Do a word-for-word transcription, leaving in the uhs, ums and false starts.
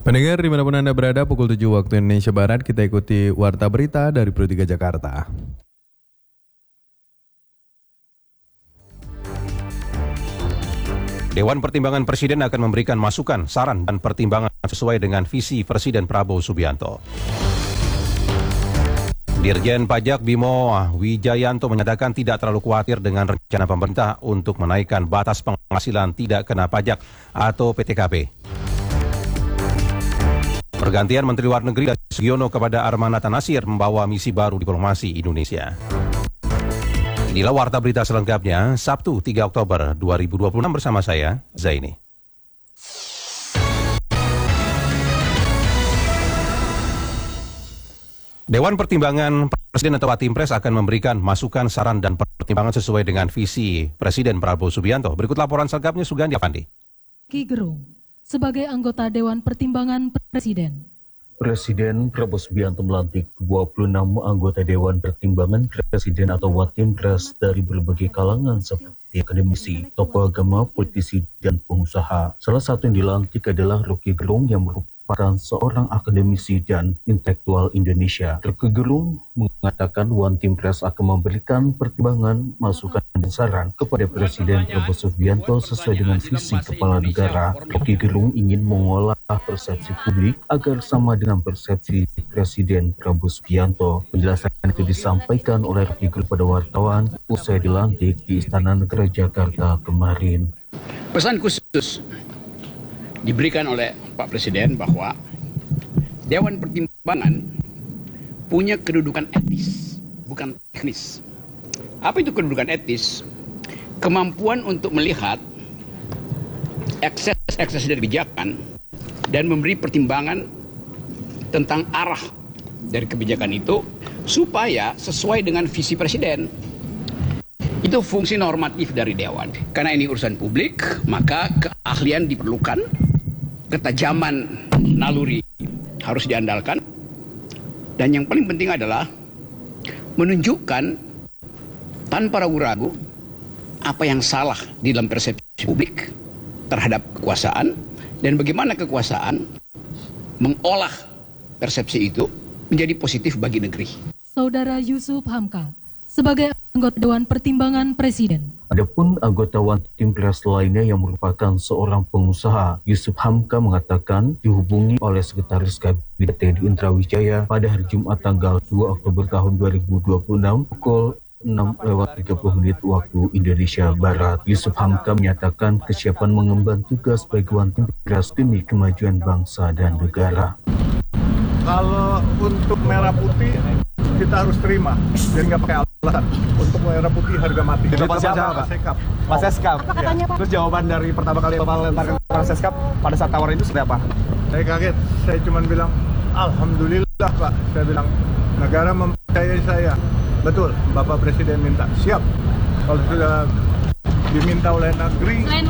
Pendengar dimanapun Anda berada, pukul tujuh waktu Indonesia Barat, kita ikuti Warta Berita dari Pro tiga Jakarta. Dewan Pertimbangan Presiden akan memberikan masukan, saran, dan pertimbangan sesuai dengan visi Presiden Prabowo Subianto. Dirjen Pajak Bimo Wijayanto menyatakan tidak terlalu khawatir dengan rencana pemerintah untuk menaikkan batas penghasilan tidak kena pajak atau P T K P. Pergantian Menteri Luar Negeri dari Sugiono kepada Armanata Nasir membawa misi baru diplomasi Indonesia. Inilah Warta Berita selengkapnya, Sabtu tiga Oktober dua ribu dua puluh enam bersama saya, Zaini. Dewan Pertimbangan Presiden atau Watimpres akan memberikan masukan, saran, dan pertimbangan sesuai dengan visi Presiden Prabowo Subianto. Berikut laporan selengkapnya Sugandi Afandi. Ki Gerung, sebagai anggota Dewan Pertimbangan Presiden. Presiden Prabowo Subianto melantik dua puluh enam anggota Dewan Pertimbangan Presiden atau Watimpres dari berbagai kalangan seperti akademisi, tokoh agama, politisi, dan pengusaha. Salah satu yang dilantik adalah Roky Gerung yang merupakan seorang akademisi dan intelektual Indonesia. Roky Gerung mengatakan Watimpres akan memberikan pertimbangan, masukan, dan saran kepada Presiden Prabowo Subianto sesuai dengan visi Kepala Negara. Roky Gerung ingin mengolah persepsi publik agar sama dengan persepsi Presiden Prabowo Subianto. Penjelasan itu disampaikan oleh Roky Gerung pada wartawan usai dilantik di Istana Negara Jakarta kemarin. Pesan khusus diberikan oleh Pak Presiden bahwa Dewan Pertimbangan punya kedudukan etis, bukan teknis. Apa itu kedudukan etis? Kemampuan untuk melihat ekses-ekses dari kebijakan dan memberi pertimbangan tentang arah dari kebijakan itu supaya sesuai dengan visi Presiden. Itu fungsi normatif dari Dewan. Karena ini urusan publik, maka keahlian diperlukan, ketajaman naluri harus diandalkan, dan yang paling penting adalah menunjukkan tanpa ragu-ragu apa yang salah di dalam persepsi publik terhadap kekuasaan dan bagaimana kekuasaan mengolah persepsi itu menjadi positif bagi negeri. Saudara Yusuf Hamka, sebagai anggota Dewan Pertimbangan Presiden. Adapun anggota Watimpres lainnya yang merupakan seorang pengusaha, Yusuf Hamka mengatakan dihubungi oleh Sekretaris Kabinet Teddy Indrawijaya pada hari Jumat tanggal dua Oktober tahun dua ribu dua puluh enam pukul enam lewat tiga puluh menit waktu Indonesia Barat. Yusuf Hamka menyatakan kesiapan mengemban tugas sebagai Watimpres demi kemajuan bangsa dan negara. Kalau untuk merah putih kita harus terima, jadi nggak pakai alasan. Untuk merah putih harga mati. Itu Pak siapa, Pak? Sekap. Pak Seskap. Apa katanya, Pak? Terus jawaban dari pertama kali Bapak melemparkan Pak Seskap pada saat tawaran itu seperti apa? Saya kaget. Saya cuma bilang, alhamdulillah Pak. Saya bilang, negara mempercayai saya. Betul, Bapak Presiden minta. Siap. Kalau sudah diminta oleh negeri,